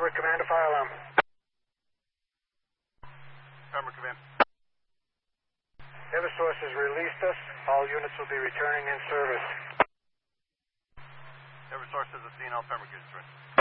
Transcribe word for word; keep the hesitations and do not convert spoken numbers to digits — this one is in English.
with command to fire alarm. Pembroke, come in. Eversource has released us. All units will be returning in service. Eversource has a C N L Pembroke units ready.